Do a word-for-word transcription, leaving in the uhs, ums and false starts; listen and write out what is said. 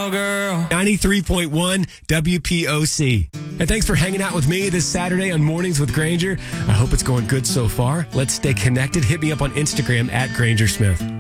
little girl. ninety-three point one W P O C. And thanks for hanging out with me this Saturday on Mornings with Granger. I hope it's going good so far. Let's stay connected. Hit me up on Instagram at Granger Smith.